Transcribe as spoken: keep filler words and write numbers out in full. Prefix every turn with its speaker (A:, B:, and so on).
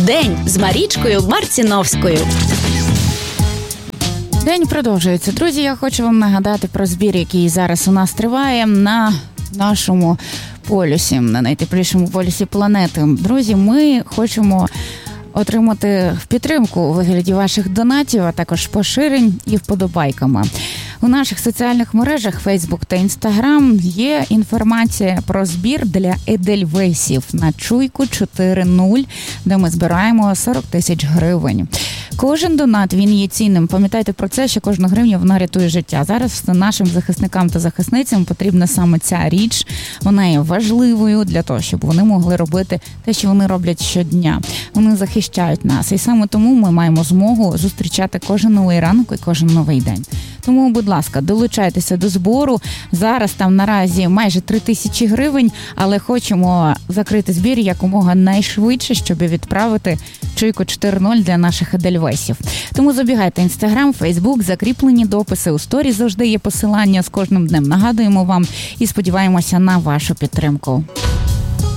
A: День з Марічкою Марціновською.
B: День продовжується. Друзі, я хочу вам нагадати про збір, який зараз у нас триває на нашому полюсі, на найтеплішому полюсі планети. Друзі, ми хочемо отримати підтримку у вигляді ваших донатів, а також поширень і вподобайками. У наших соціальних мережах Facebook та Instagram є інформація про збір для Едельвейсів на Чуйку чотири нуль, де ми збираємо сорок тисяч гривень. Кожен донат, він є цінним. Пам'ятайте про це, що кожна гривня, вона рятує життя. Зараз нашим захисникам та захисницям потрібна саме ця річ. Вона є важливою для того, щоб вони могли робити те, що вони роблять щодня. Вони захищають нас. І саме тому ми маємо змогу зустрічати кожен новий ранок і кожен новий день. Тому, будь ласка, долучайтеся до збору. Зараз там наразі майже три тисячі гривень, але хочемо закрити збір якомога найшвидше, щоб відправити Чуйку чотири нуль для наших едельвейсів. Тому забігайте Інстаграм, Фейсбук, закріплені дописи, у сторі завжди є посилання з кожним днем. Нагадуємо вам і сподіваємося на вашу підтримку.